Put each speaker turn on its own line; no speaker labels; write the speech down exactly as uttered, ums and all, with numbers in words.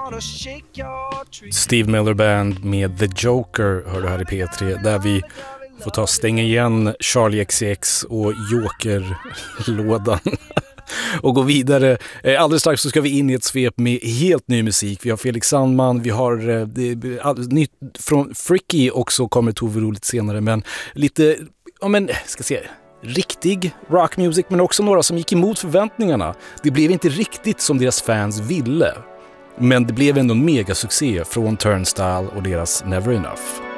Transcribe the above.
Steve Miller Band med The Joker hörde här i P tre, där vi får ta stänga igen Charlie X C X och Joker-lådan och gå vidare. Alldeles strax så ska vi in i ett svep med helt ny musik. Vi har Felix Sandman, vi har eh, all, nytt från Fricky, och så kommer Tove Lo lite senare, men lite, ja men, ska se, riktig rock music, men också några som gick emot förväntningarna. Det blev inte riktigt som deras fans ville, men det blev ändå en megasuccé från Turnstile och deras Never Enough.